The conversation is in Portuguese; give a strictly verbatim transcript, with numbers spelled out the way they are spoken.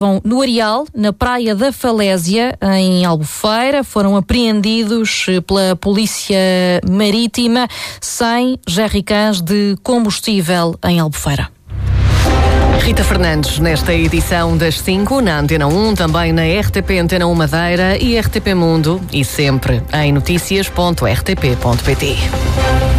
No Areal, na Praia da Falésia, em Albufeira, foram apreendidos pela Polícia Marítima cem jerrycans de combustível em Albufeira. Rita Fernandes, nesta edição das cinco, na Antena um, também na R T P Antena um Madeira e R T P Mundo, e sempre em notícias ponto r t p ponto p t.